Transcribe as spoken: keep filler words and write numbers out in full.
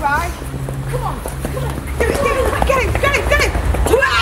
right. Come on, come on. Get it, get it, get it, get it, get it.